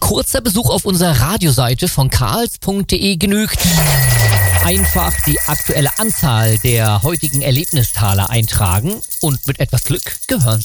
kurzer Besuch auf unserer Radioseite von karls.de genügt. Einfach die aktuelle Anzahl der heutigen Erlebnistaler eintragen und mit etwas Glück gehören